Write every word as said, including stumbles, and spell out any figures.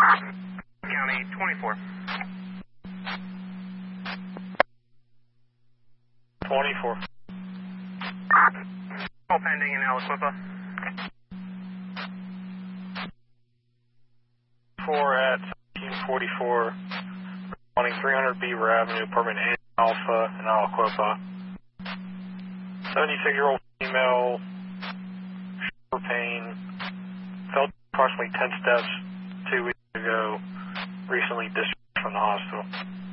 County twenty-four. twenty-four. All pending in Aliquippa. four at seventeen forty-four, responding three hundred Beaver Avenue, apartment A Alpha in Aliquippa. seventy-six-year-old female, shoulder pain, fell approximately ten steps two weeks ago, recently discharged from the hospital.